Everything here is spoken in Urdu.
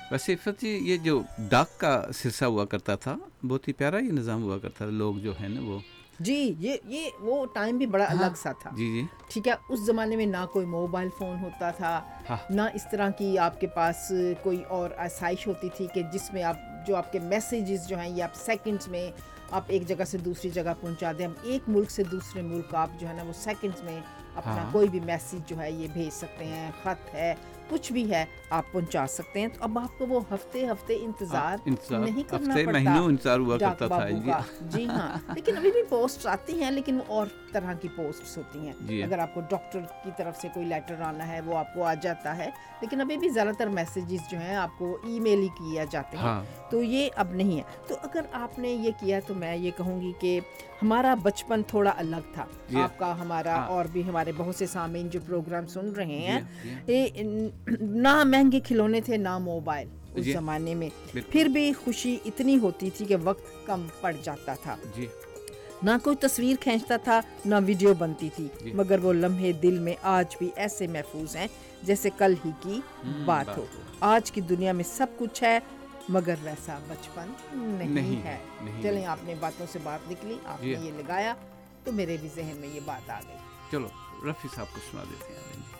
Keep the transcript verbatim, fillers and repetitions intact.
ویسے عفت جی یہ جو ڈاک کا سلسلہ ہوا کرتا تھا بہت ہی پیارا یہ نظام ہوا کرتا تھا, لوگ جو ہے نا وہ جی یہ یہ وہ ٹائم بھی بڑا الگ سا تھا. جی جی ٹھیک ہے, اس زمانے میں نہ کوئی موبائل فون ہوتا تھا, نہ اس طرح کی آپ کے پاس کوئی اور آسائش ہوتی تھی کہ جس میں آپ جو آپ کے میسیجز جو ہیں یہ آپ سیکنڈز میں آپ ایک جگہ سے دوسری جگہ پہنچا دیں. اب ایک ملک سے دوسرے ملک آپ جو ہے نا وہ سیکنڈز میں اپنا کوئی بھی میسیج جو ہے یہ بھیج سکتے ہیں, خط ہے کچھ بھی ہے آپ پہنچا سکتے ہیں. تو اب آپ کو وہ ہفتے ہفتے انتظار نہیں کرنا پڑتا انتظار ہوا ڈاک کرتا بابو تھا. کا. جی ہاں, لیکن ابھی بھی پوسٹ آتی ہیں لیکن وہ اور طرح کی پوسٹس ہوتی ہیں. اگر آپ کو ڈاکٹر کی طرف سے کوئی لیٹر آنا ہے وہ آپ کو آ جاتا ہے, لیکن ابھی بھی زیادہ تر میسیجز جو ہیں آپ کو ای میل ہی کیا جاتے ہیں. تو یہ اب نہیں ہے. تو اگر آپ نے یہ کیا تو میں یہ کہوں گی کہ ہمارا بچپن تھوڑا الگ تھا آپ کا, ہمارا اور بھی ہمارے بہت سے سامعین جو پروگرام سن رہے ہیں, نہ مہنگے کھلونے تھے نہ موبائل اس زمانے میں, پھر بھی خوشی اتنی ہوتی تھی کہ وقت کم پڑ جاتا تھا. نہ کوئی تصویر کھینچتا تھا نہ ویڈیو بنتی تھی, مگر وہ لمحے دل میں آج بھی ایسے محفوظ ہیں جیسے کل ہی کی بات ہو. آج کی دنیا میں سب کچھ ہے مگر ویسا بچپن نہیں ہے. چلیں آپ نے باتوں سے بات نکلی, آپ نے یہ لگایا تو میرے بھی ذہن میں یہ بات آ گئی. چلو رفیع صاحب کو سنا دیتے ہیں.